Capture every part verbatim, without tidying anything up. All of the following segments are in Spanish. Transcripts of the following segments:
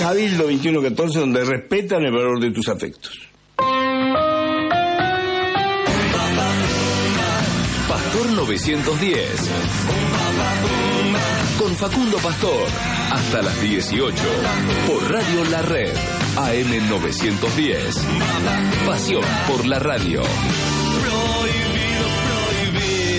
Cabildo veintiuno catorce, donde respetan el valor de tus afectos. Pastor novecientos diez. Con Facundo Pastor. Hasta las dieciocho. Por Radio La Red. A M novecientos diez. Pasión por la radio. Prohibido prohibir.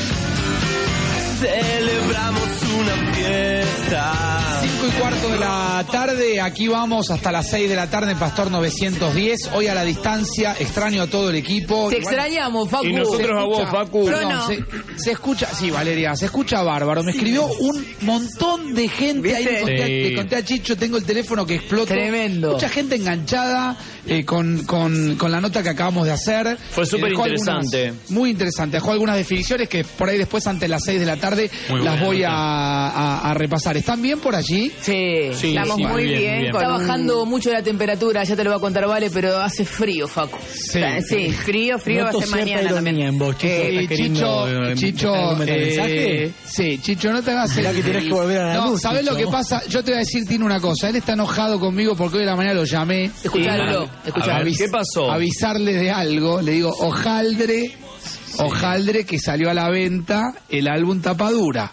Celebramos una fiesta. Cinco y cuarto de la tarde, aquí vamos hasta las seis de la tarde en Pastor novecientos diez. Hoy a la distancia, extraño a todo el equipo. Te y bueno, extrañamos, Facu. Y nosotros a vos, Facu. Perdón, no. se, se escucha, sí, Valeria, se escucha bárbaro. Me escribió un montón de gente. Ahí le conté, Sí. le conté a Chicho, tengo el teléfono que explotó. Tremendo. Mucha gente enganchada eh, con, con, con la nota que acabamos de hacer. Fue súper Dejó interesante. algunas- Muy interesante. Dejó algunas definiciones que por ahí después, antes de las seis de la tarde, Muy las buena voy a, nota. a, a repasar. ¿Están bien por allí? Sí, Sí, estamos sí, muy muy bien, bien. muy bien. Está Con bajando un- mucho la temperatura, ya te lo voy a contar, Vale, pero hace frío, Facu. Sí. Sí, frío, frío va a Noto ser cierta mañana también. ironía en vos, Chicho. Eh, ¿Estás queriendo, Chicho, eh, Chicho, algún eh, mensaje? sí, Chicho, no te hagas Mirá el- que tenés que volver a la No, luz, ¿sabés lo Chicho? que pasa? Yo te voy a decir, tiene una cosa. Él está enojado conmigo porque hoy de la mañana lo llamé. Escuchalo, A escuchalo. ver, ¿qué pasó? Avisarle de algo. Le digo, hojaldre, hojaldre que salió a la venta el álbum Tapadura.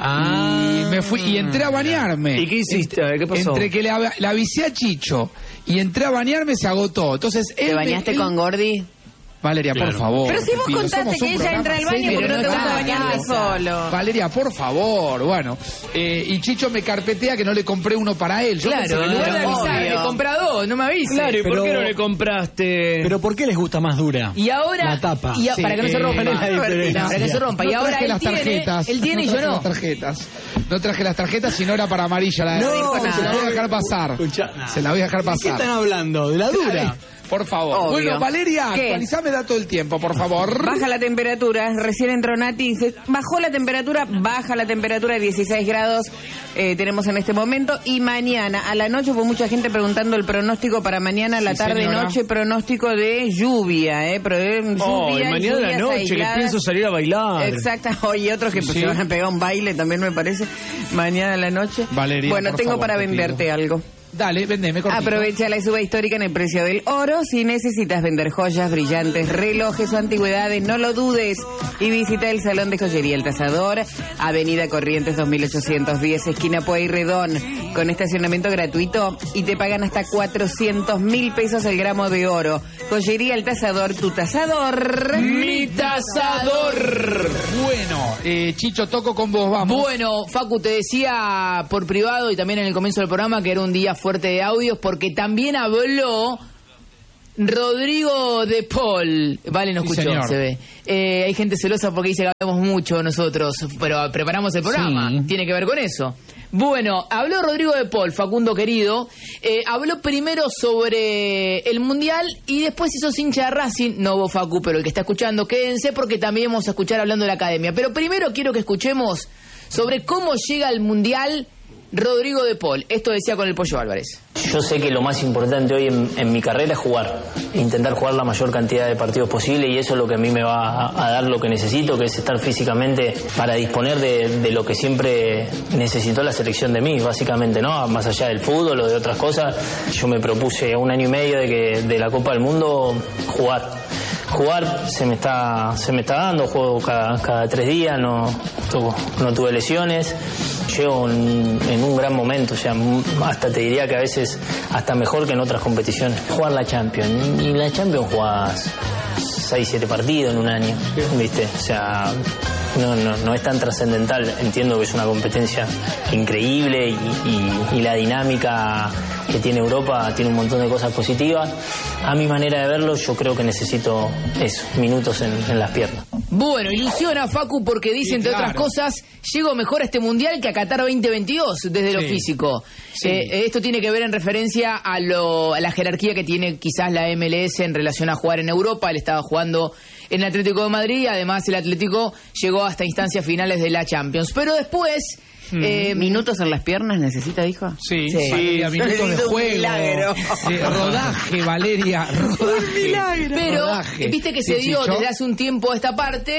Ah. Y me fui y entré a bañarme. ¿Y qué hiciste? A ver, ¿qué pasó? Entre que le, av- le avisé a Chicho y entré a bañarme se agotó. Entonces él ¿Te me- bañaste él- con Gordi? Valeria, Claro. por favor. Pero si te vos pido, contaste somos un que ella programa entra al baño serio. porque no te no gusta está bañarte en solo. Valeria, por favor, bueno. Eh, y Chicho me carpetea que no le compré uno para él. Yo pensé Claro, que en no lugar era de obvio. avisar, le compra dos, no me avise. Claro, ¿y por Pero- qué no le compraste? Pero ¿por qué les gusta más dura? Y ahora, La tapa. y a- Sí, para que no se eh, rompa, ¿cuál es la diferencia? para que se rompa. No y ahora traje él las tiene, tarjetas. él tiene y yo traje no. las tarjetas. No traje las tarjetas, sino era para amarilla. La No, se la voy a dejar pasar. Escuchá, Se la voy a dejar ¿de qué pasar. están hablando? ¿De la dura? Por favor. Obvio. Bueno, Valeria, ¿Qué? actualizame dato del tiempo, por favor. Baja la temperatura, recién entró Nati, dice, bajó la temperatura, baja la temperatura, dieciséis grados eh, tenemos en este momento, y mañana a la noche, hubo mucha gente preguntando el pronóstico para mañana, la Sí, tarde señora. noche, pronóstico de lluvia, eh, pero, eh, lluvia, Oh, y mañana a la lluvias noche, aisladas. que pienso salir a bailar. Exacto, oye, otros que pues, Sí. se van a pegar un baile también me parece, mañana a la noche. Valeria, bueno, por tengo favor, para te venderte pido. algo. Dale, vendeme cortito. Aprovecha la suba histórica en el precio del oro. Si necesitas vender joyas, brillantes, relojes o antigüedades, no lo dudes. Y visita el Salón de Joyería El Tasador, Avenida Corrientes dos mil ochocientos diez, esquina Pueyrredón, con estacionamiento gratuito y te pagan hasta cuatrocientos mil pesos el gramo de oro. Joyería El Tasador, tu tasador. Mi tasador. Bueno, eh, Chicho, toco con vos, vamos. Bueno, Facu, te decía por privado y también en el comienzo del programa que era un día fuerte de audios porque también habló Rodrigo de Paul. Vale, no Sí, escuchó, señor. se ve. Eh, hay gente celosa porque dice que hablamos mucho nosotros, pero preparamos el programa. Sí. Tiene que ver con eso. Bueno, habló Rodrigo de Paul, Facundo querido. Eh, habló primero sobre el Mundial y después hizo hincha de Racing. No vos, Facu, pero el que está escuchando, quédense porque también vamos a escuchar hablando de la academia. Pero primero quiero que escuchemos sobre cómo llega al Mundial Rodrigo de Paul. Esto decía con el Pollo Álvarez. Yo sé que lo más importante hoy en, en mi carrera es jugar, intentar jugar la mayor cantidad de partidos posible y eso es lo que a mí me va a, a dar lo que necesito, que es estar físicamente para disponer de, de lo que siempre necesitó la selección de mí, básicamente, ¿no? Más allá del fútbol o de otras cosas, yo me propuse un año y medio de que de la Copa del Mundo jugar. Jugar se me está se me está dando, juego cada, cada tres días, no, tu- no tuve lesiones, llego en, en un gran momento, o sea, hasta te diría que a veces hasta mejor que en otras competiciones. Jugar la Champions, y la Champions jugás seis, siete partidos en un año, ¿viste? O sea, no, no, no es tan trascendental, entiendo que es una competencia increíble y, y, y la dinámica que tiene Europa tiene un montón de cosas positivas. A mi manera de verlo, yo creo que necesito eso, minutos en, en las piernas. Bueno, ilusiona Facu porque dice, Sí, entre claro. otras cosas, llego mejor a este Mundial que a Qatar veinte veintidós desde lo Sí. físico. Sí. Eh, esto tiene que ver en referencia a, lo, a la jerarquía que tiene quizás la M L S en relación a jugar en Europa. Él estaba jugando en el Atlético de Madrid, además el Atlético llegó hasta instancias finales de la Champions. Pero después... eh, ¿Minutos en las piernas necesita, dijo? Sí, Sí. Valeria, minutos de Necesito un juego. milagro. Eh, rodaje, Valeria, rodaje. Pero Rodaje. viste que Sí, se dio Chicho. desde hace un tiempo esta parte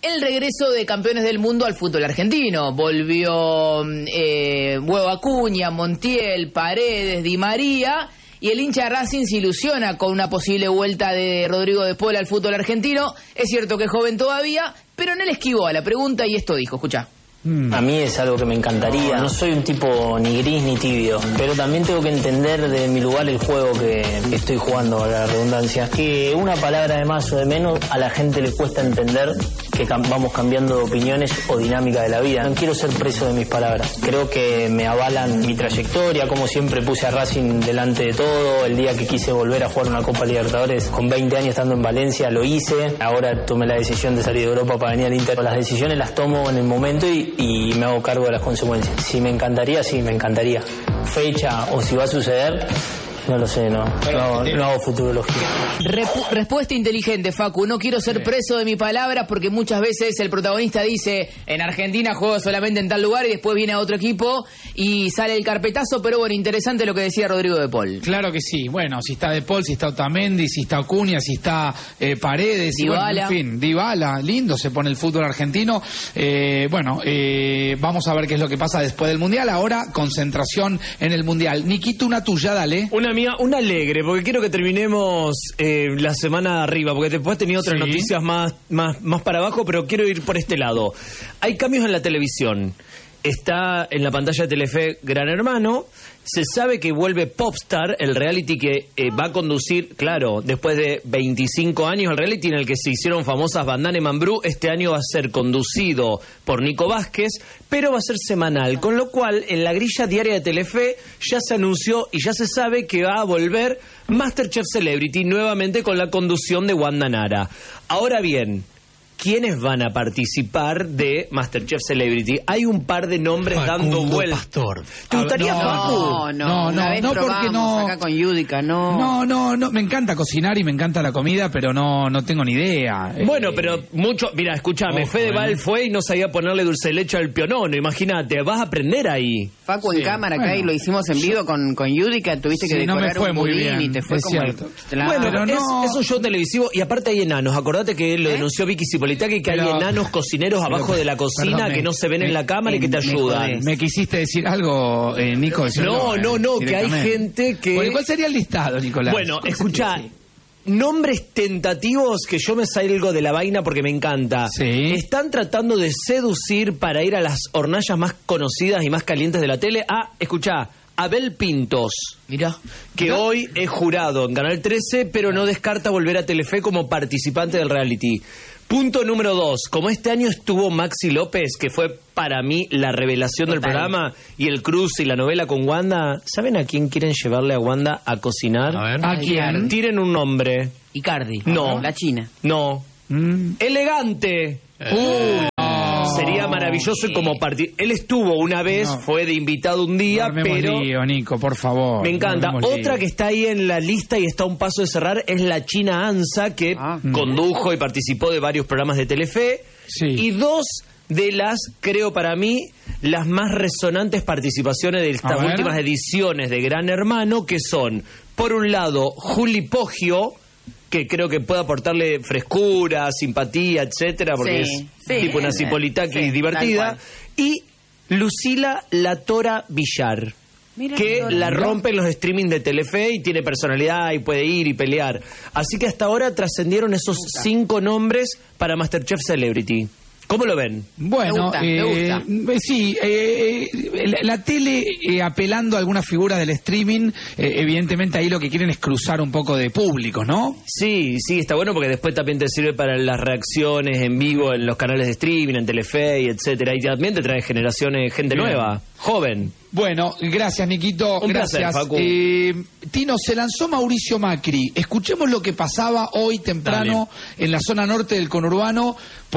el regreso de campeones del mundo al fútbol argentino. Volvió eh, Huevo Acuña, Montiel, Paredes, Di María, y el hincha de Racing se ilusiona con una posible vuelta de Rodrigo de Paul al fútbol argentino. Es cierto que es joven todavía, pero no le esquivó a la pregunta y esto dijo, escuchá. A mí es algo que me encantaría. No soy un tipo ni gris ni tibio, pero también tengo que entender de mi lugar el juego que estoy jugando, a la redundancia. Que una palabra de más o de menos a la gente le cuesta entender que cam- vamos cambiando de opiniones o dinámica de la vida. No quiero ser preso de mis palabras. Creo que me avalan mi trayectoria, como siempre puse a Racing delante de todo. El día que quise volver a jugar una Copa Libertadores, con veinte años estando en Valencia, lo hice. Ahora tomé la decisión de salir de Europa para venir al Inter. Las decisiones las tomo en el momento y y me hago cargo de las consecuencias. Si me encantaría, sí, me encantaría. Fecha o si va a suceder, no lo sé, no. No hago, no hago futurología. Repu- respuesta inteligente, Facu. No quiero ser preso de mis palabras porque muchas veces el protagonista dice en Argentina juego solamente en tal lugar y después viene a otro equipo y sale el carpetazo, pero bueno, interesante lo que decía Rodrigo de Paul. Claro que sí. Bueno, si está De Paul, si está Otamendi, si está Acuña, si está eh, Paredes, y bueno, Dybala. en fin, Dybala, lindo se pone el fútbol argentino. Eh, bueno, eh, vamos a ver qué es lo que pasa después del Mundial. Ahora, concentración en el Mundial. Niquito, una tuya, dale. Una mía, una alegre, porque quiero que terminemos eh, la semana arriba, porque después tenía otras Sí. noticias más, más, más para abajo, pero quiero ir por este lado. Hay cambios en la televisión. Está en la pantalla de Telefe Gran Hermano. Se sabe que vuelve Popstar, el reality que eh, va a conducir, claro, después de veinticinco años, el reality en el que se hicieron famosas Bandana y Mambrú. Este año va a ser conducido por Nico Vázquez, pero va a ser semanal, con lo cual en la grilla diaria de Telefe ya se anunció y ya se sabe que va a volver MasterChef Celebrity nuevamente con la conducción de Wanda Nara. Ahora bien, ¿quiénes van a participar de MasterChef Celebrity? Hay un par de nombres Facundo dando vueltas. Pastor. ¿Te gustaría, no, Facu? No, no, No, una no, vez no, porque probamos no- acá con Yudica, no. No, no, no, me encanta cocinar y me encanta la comida, pero no, no tengo ni idea. Bueno, Eh, pero mucho... Mira, escúchame, Ojo, Fedeval eh. fue y no sabía ponerle dulce de leche al pionono. Imagínate, vas a aprender ahí. Facu en Sí, cámara acá bueno. y lo hicimos en vivo con, con Yudica, tuviste que Sí, no me decorar fue un muy budín bien, y te fue es como... cierto. Claro. Bueno, pero es, no- es un show televisivo y aparte hay enanos. Acordate que lo ¿Eh? denunció Vicky Cipolitaki, que Pero- hay enanos cocineros pero- abajo de la cocina perdón, que me- no se ven en me- la cámara y que te me ayudan. jodés. ¿Me quisiste decir algo, eh, Nico? Decirlo, No, eh, no, no, que hay directamente. gente que... Bueno, ¿cuál sería el listado, Nicolás? Bueno, ¿Cuál escuchá, sería? nombres tentativos que yo me salgo de la vaina porque me encanta. Sí. Están tratando de seducir para ir a las hornallas más conocidas y más calientes de la tele a, escuchá, Abel Pintos, Mirá. que hoy es jurado en Canal trece, pero no descarta volver a Telefe como participante del reality. Punto número dos, como este año estuvo Maxi López, que fue para mí la revelación del Total. programa, y el cruce y la novela con Wanda, ¿saben a quién quieren llevarle a Wanda a cocinar? A ver. ¿A quién? Tiren un nombre. Icardi. No. La China. No. Mm. Elegante. Uh, no. Sería maravilloso y como partir. Él estuvo una vez, No. fue de invitado un día, No armemos pero lío, Nico, por favor. me encanta. No armemos Otra lío. que está ahí en la lista y está a un paso de cerrar es la China Ansa, que Ah. condujo y participó de varios programas de Telefe. Sí. Y dos de las, creo para mí, las más resonantes participaciones de A estas ver. últimas ediciones de Gran Hermano, que son, por un lado, Juli Poggio, que creo que puede aportarle frescura, simpatía, etcétera, porque Sí, es sí, tipo una eh, Cipolitaki sí, divertida, tal y Lucila La Tora Villar, Mira, que Tora. la rompe en los streaming de Telefe y tiene personalidad y puede ir y pelear. Así que hasta ahora trascendieron esos cinco nombres para MasterChef Celebrity. ¿Cómo lo ven? Bueno, Me gusta, me eh, gusta. eh, sí, eh, eh, la, la tele eh, apelando a algunas figuras del streaming, eh, evidentemente ahí lo que quieren es cruzar un poco de público, ¿no? Sí, sí, está bueno porque después también te sirve para las reacciones en vivo en los canales de streaming, en Telefe, y etcétera. Y también te trae generaciones, gente Bien. nueva, joven. Bueno, gracias, Niquito. Un placer, gracias. Facu. Eh, Tino, se lanzó Mauricio Macri. Escuchemos lo que pasaba hoy temprano en la zona norte del conurbano,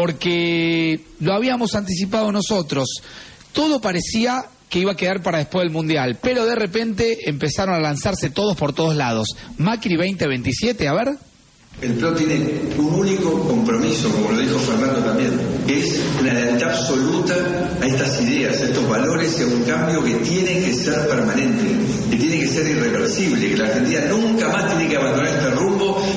porque lo habíamos anticipado nosotros. Todo parecía que iba a quedar para después del Mundial, pero de repente empezaron a lanzarse todos por todos lados. Macri veinte veintisiete, a ver. El P R O tiene un único compromiso, como lo dijo Fernando también, que es una lealtad absoluta a estas ideas, a estos valores y a un cambio que tiene que ser permanente, que tiene que ser irreversible, que la Argentina nunca más tiene que abandonar este rumbo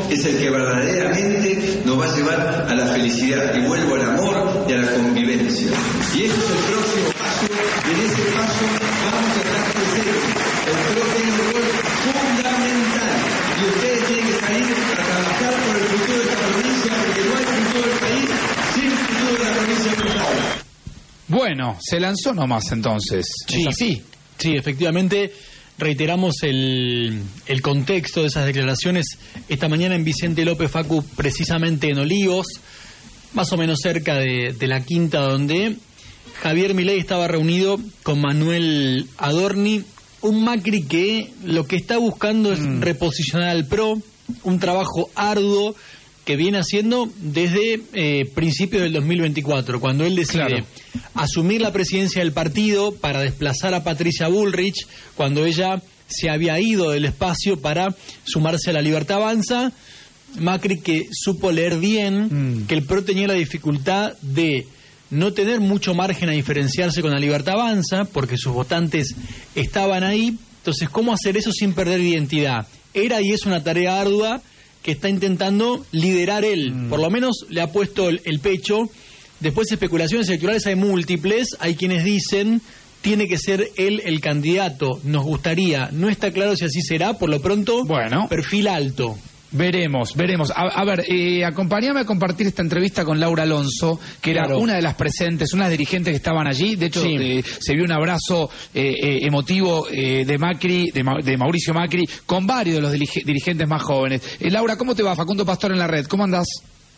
es el que verdaderamente nos va a llevar a la felicidad, y vuelvo al amor y a la convivencia. Y este es el próximo paso, y en ese paso vamos a estar presentes. El P R O tiene un rol fundamental, y ustedes tienen que salir a trabajar por el futuro de esta provincia, porque no hay futuro del país sin el futuro de la provincia de Buenos Aires. Bueno, se lanzó nomás entonces. Sí, ¿Es así? Sí, efectivamente. Reiteramos el, el contexto de esas declaraciones. Esta mañana en Vicente López, Facu, precisamente en Olivos, más o menos cerca de, de la quinta, donde Javier Milei estaba reunido con Manuel Adorni, un Macri que lo que está buscando es mm. reposicionar al P R O, un trabajo arduo que viene haciendo desde eh, principios del dos mil veinticuatro, cuando él decide claro. asumir la presidencia del partido para desplazar a Patricia Bullrich, cuando ella se había ido del espacio para sumarse a la Libertad Avanza. Macri, que supo leer bien mm. que el P R O tenía la dificultad de no tener mucho margen a diferenciarse con la Libertad Avanza, porque sus votantes estaban ahí. Entonces, ¿cómo hacer eso sin perder identidad? Era y es una tarea ardua que está intentando liderar él. Mm. Por lo menos le ha puesto el, el pecho. Después, especulaciones electorales hay múltiples. Hay quienes dicen tiene que ser él el candidato. Nos gustaría. No está claro si así será. Por lo pronto, bueno, perfil alto. Veremos, veremos. A, a ver, eh, acompáñame a compartir esta entrevista con Laura Alonso, que era claro. una de las presentes, una de las dirigentes que estaban allí. De hecho, sí. eh, se vio un abrazo eh, eh, emotivo eh, de Macri, de, Ma, de Mauricio Macri, con varios de los dirigentes más jóvenes. Eh, Laura, ¿cómo te va? Facundo Pastor en la red. ¿Cómo andás?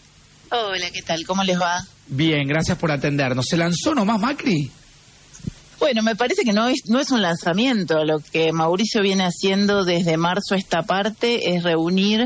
Hola, ¿qué tal? ¿Cómo les va? Bien, gracias por atendernos. ¿Se lanzó nomás Macri? Bueno, me parece que no es, no es un lanzamiento. Lo que Mauricio viene haciendo desde marzo a esta parte es reunir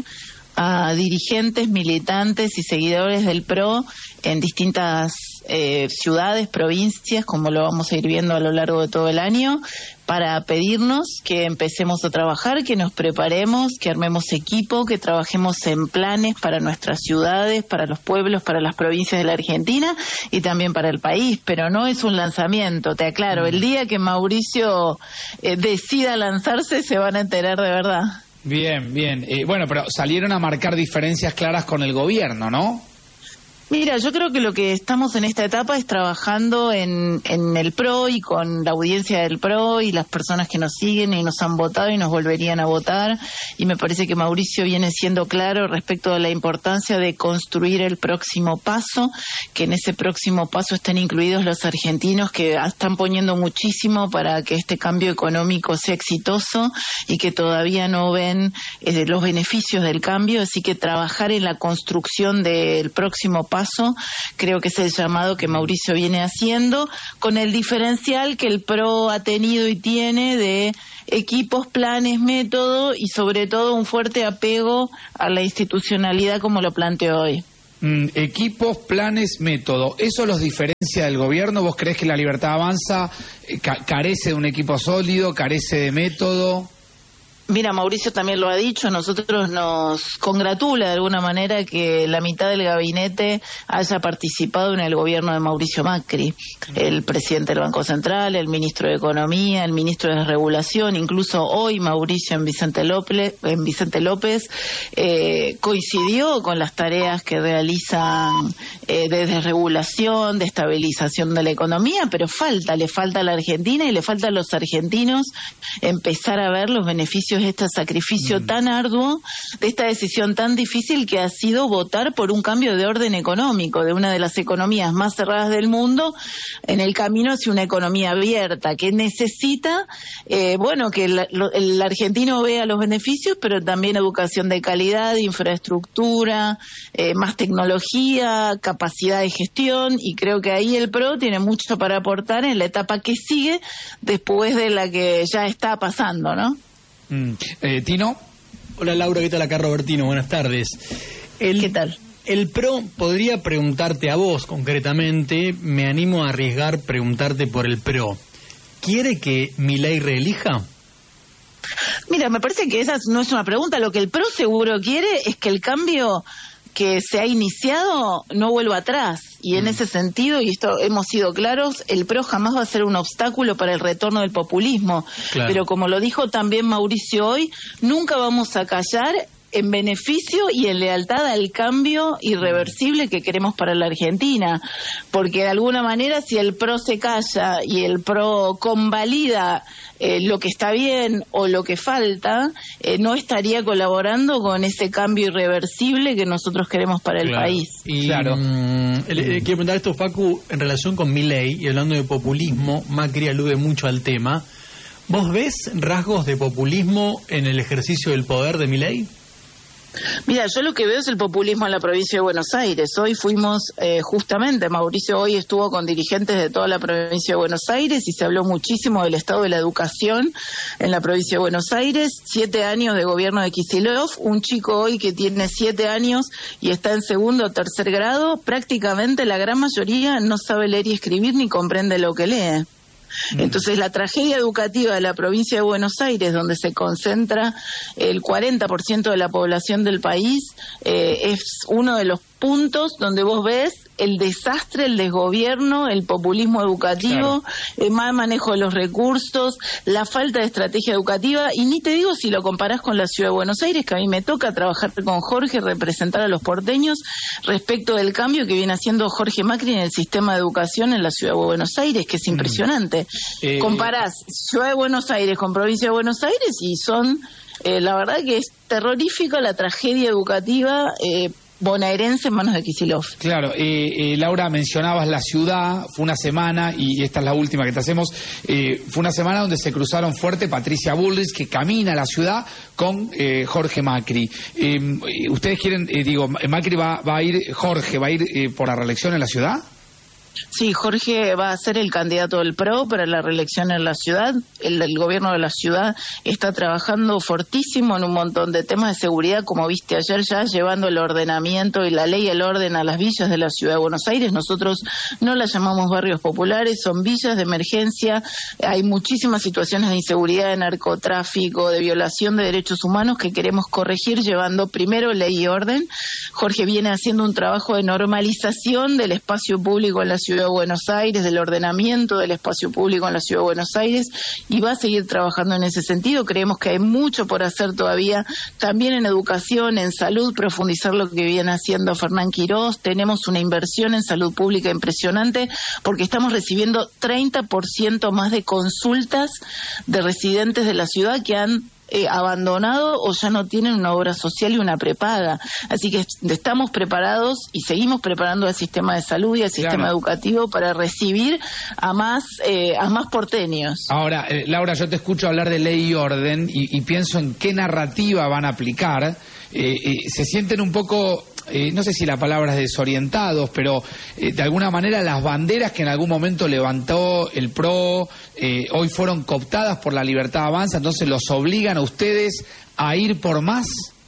a dirigentes, militantes y seguidores del P R O en distintas eh, ciudades, provincias, como lo vamos a ir viendo a lo largo de todo el año, para pedirnos que empecemos a trabajar, que nos preparemos, que armemos equipo, que trabajemos en planes para nuestras ciudades, para los pueblos, para las provincias de la Argentina y también para el país. Pero no es un lanzamiento, te aclaro. El día que Mauricio eh, decida lanzarse se van a enterar de verdad. Bien, bien. Eh, bueno, pero salieron a marcar diferencias claras con el gobierno, ¿no? Mira, yo creo que lo que estamos en esta etapa es trabajando en, en el P R O y con la audiencia del P R O y las personas que nos siguen y nos han votado y nos volverían a votar, y me parece que Mauricio viene siendo claro respecto a la importancia de construir el próximo paso, que en ese próximo paso estén incluidos los argentinos, que están poniendo muchísimo para que este cambio económico sea exitoso y que todavía no ven eh, los beneficios del cambio, así que trabajar en la construcción del próximo paso paso, creo que es el llamado que Mauricio viene haciendo, con el diferencial que el P R O ha tenido y tiene de equipos, planes, método y sobre todo un fuerte apego a la institucionalidad como lo planteó hoy. Mm, equipos, planes, método. ¿Eso los diferencia del gobierno? ¿Vos creés que la Libertad Avanza eh, ca- carece de un equipo sólido, carece de método? Mira, Mauricio también lo ha dicho, nosotros nos congratula de alguna manera que la mitad del gabinete haya participado en el gobierno de Mauricio Macri. El presidente del Banco Central, el ministro de Economía, el ministro de Regulación, incluso hoy Mauricio en Vicente López, en Vicente López eh, coincidió con las tareas que realizan eh, de desregulación, de estabilización de la economía, pero falta, le falta a la Argentina y le falta a los argentinos empezar a ver los beneficios de este sacrificio mm. tan arduo, de esta decisión tan difícil que ha sido votar por un cambio de orden económico, de una de las economías más cerradas del mundo, en el camino hacia una economía abierta, que necesita, eh, bueno, que el, el argentino vea los beneficios, pero también educación de calidad, infraestructura, eh, más tecnología, capacidad de gestión, y creo que ahí el P R O tiene mucho para aportar en la etapa que sigue después de la que ya está pasando, ¿no? Mm. Eh, ¿Tino? Hola Laura, ¿qué tal? Acá Robertino, buenas tardes. El, ¿Qué tal? El P R O podría preguntarte a vos concretamente, me animo a arriesgar preguntarte por el P R O. ¿Quiere que Milei reelija? Mira, me parece que esa no es una pregunta, lo que el P R O seguro quiere es que el cambio que se ha iniciado no vuelva atrás, y en mm. ese sentido, y esto hemos sido claros, el P R O jamás va a ser un obstáculo para el retorno del populismo, claro. Pero como lo dijo también Mauricio hoy, nunca vamos a callar en beneficio y en lealtad al cambio irreversible que queremos para la Argentina, porque de alguna manera si el PRO se calla y el PRO convalida eh, lo que está bien o lo que falta, eh, no estaría colaborando con ese cambio irreversible que nosotros queremos para el Claro. país. Y, Claro. mm, le- le quiero preguntar esto, Facu, en relación con Milei, y hablando de populismo, Macri alude mucho al tema. ¿Vos ves rasgos de populismo en el ejercicio del poder de Milei? Mira, yo lo que veo es el populismo en la provincia de Buenos Aires. Hoy fuimos, eh, justamente, Mauricio hoy estuvo con dirigentes de toda la provincia de Buenos Aires y se habló muchísimo del estado de la educación en la provincia de Buenos Aires. Siete años de gobierno de Kicillof, un chico hoy que tiene siete años y está en segundo o tercer grado, prácticamente la gran mayoría no sabe leer y escribir ni comprende lo que lee. Entonces la tragedia educativa de la provincia de Buenos Aires, donde se concentra el cuarenta por ciento de la población del país, eh, es uno de los puntos donde vos ves el desastre, el desgobierno, el populismo educativo, Claro. el mal manejo de los recursos, la falta de estrategia educativa, y ni te digo si lo comparás con la ciudad de Buenos Aires, que a mí me toca trabajar con Jorge, representar a los porteños respecto del cambio que viene haciendo Jorge Macri en el sistema de educación en la ciudad de Buenos Aires, que es impresionante. Eh, Comparás ciudad de Buenos Aires con provincia de Buenos Aires y son, eh, la verdad que es terrorífica la tragedia educativa eh, bonaerense en manos de Kicillof. Claro, eh, eh, Laura, mencionabas la ciudad, fue una semana, y esta es la última que te hacemos, eh, fue una semana donde se cruzaron fuerte Patricia Bullrich, que camina a la ciudad, con eh, Jorge Macri. Eh, ¿Ustedes quieren, eh, digo, Macri va, va a ir, Jorge, va a ir eh, por la reelección en la ciudad? Sí, Jorge va a ser el candidato del PRO para la reelección en la ciudad. El, el gobierno de la ciudad está trabajando fortísimo en un montón de temas de seguridad, como viste ayer, ya llevando el ordenamiento y la ley y el orden a las villas de la ciudad de Buenos Aires. Nosotros no las llamamos barrios populares, son villas de emergencia. Hay muchísimas situaciones de inseguridad, de narcotráfico, de violación de derechos humanos que queremos corregir llevando primero ley y orden. Jorge viene haciendo un trabajo de normalización del espacio público en la ciudad de Buenos Aires, del ordenamiento del espacio público en la ciudad de Buenos Aires, y va a seguir trabajando en ese sentido. Creemos que hay mucho por hacer todavía, también en educación, en salud, profundizar lo que viene haciendo Fernán Quirós. Tenemos una inversión en salud pública impresionante porque estamos recibiendo treinta por ciento más de consultas de residentes de la ciudad que han Eh, abandonado o ya no tienen una obra social y una prepaga. Así que estamos preparados y seguimos preparando al sistema de salud y al sistema Claro. educativo para recibir a más eh, a más porteños. Ahora, eh, Laura, yo te escucho hablar de ley y orden y, y pienso en qué narrativa van a aplicar. Eh, eh, se sienten un poco, eh, no sé si la palabra es desorientados, pero eh, de alguna manera las banderas que en algún momento levantó el PRO eh, hoy fueron cooptadas por la Libertad Avanza, entonces los obligan a ustedes a ir por más.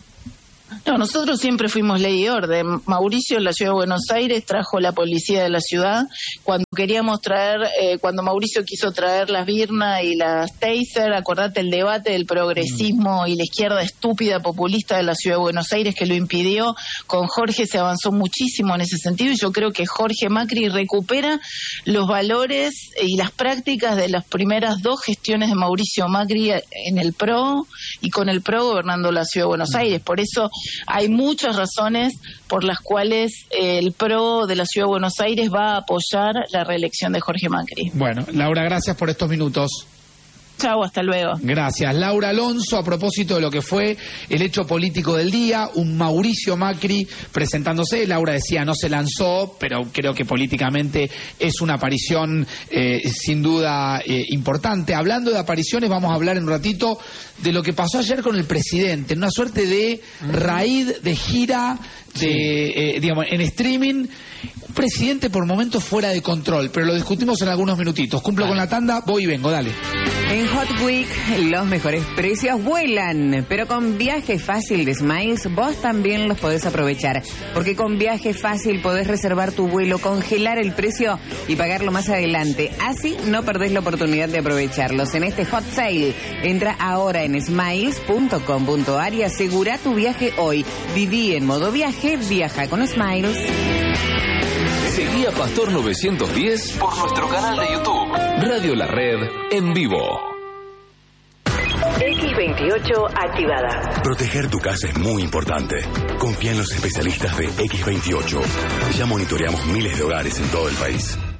No, nosotros siempre fuimos ley y orden. Mauricio en la ciudad de Buenos Aires trajo la policía de la ciudad. Cuando queríamos traer, eh, cuando Mauricio quiso traer las Birna y las Taser, acordate el debate del progresismo mm. y la izquierda estúpida populista de la ciudad de Buenos Aires que lo impidió. Con Jorge se avanzó muchísimo en ese sentido y yo creo que Jorge Macri recupera los valores y las prácticas de las primeras dos gestiones de Mauricio Macri en el PRO y con el PRO gobernando la ciudad de Buenos mm. Aires. Por eso hay muchas razones por las cuales el PRO de la Ciudad de Buenos Aires va a apoyar la reelección de Jorge Macri. Bueno, Laura, gracias por estos minutos. Chau, hasta luego. Gracias. Laura Alonso, a propósito de lo que fue el hecho político del día, un Mauricio Macri presentándose. Laura decía no se lanzó, pero creo que políticamente es una aparición eh, sin duda eh, importante. Hablando de apariciones, vamos a hablar en un ratito de lo que pasó ayer con el presidente, una suerte de raíz de gira de, eh, digamos, en streaming. Un presidente por momentos fuera de control, pero lo discutimos en algunos minutitos. Cumplo vale. con la tanda, voy y vengo, dale. En Hot Week los mejores precios vuelan, pero con Viaje Fácil de Smiles vos también los podés aprovechar, porque con Viaje Fácil podés reservar tu vuelo, congelar el precio y pagarlo más adelante. Así no perdés la oportunidad de aprovecharlos. En este Hot Sale, entra ahora en smiles punto com punto ar y asegura tu viaje hoy. Viví en modo viaje, viaja con Smiles. Seguí a Pastor novecientos diez por nuestro canal de YouTube. Radio La Red en vivo. X veintiocho activada. Proteger tu casa es muy importante. Confía en los especialistas de X veintiocho. Ya monitoreamos miles de hogares en todo el país.